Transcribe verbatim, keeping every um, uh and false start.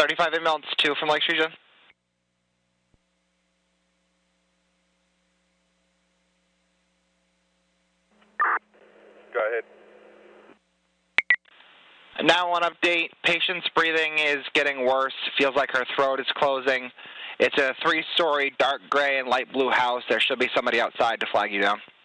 thirty-five ambulance two from Lakes Region. Go ahead. Now on update, patient's breathing is getting worse. Feels like her throat is closing. It's a three-story dark gray and light blue house. There should be somebody outside to flag you down.